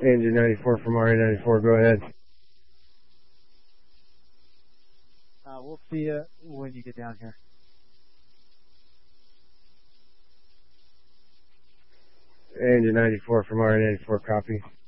Engine 94 from RA94, go ahead. We'll see you when you get down here. Engine 94 from RA94, copy.